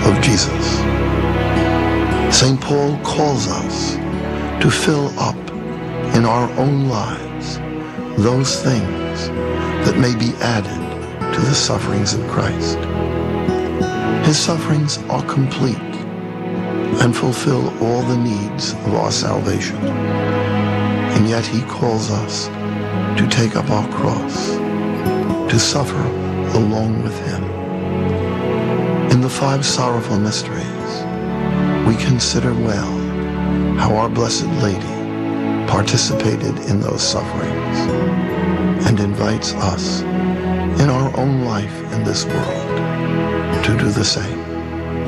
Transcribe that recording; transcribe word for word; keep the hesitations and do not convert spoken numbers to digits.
of Jesus. Saint Paul calls us to fill up in our own lives those things that may be added to the sufferings of Christ. His sufferings are complete and fulfill all the needs of our salvation. And yet he calls us to take up our cross, to suffer along with him. In the five sorrowful mysteries, we consider well how our Blessed Lady participated in those sufferings and invites us in our own life in this world to do the same.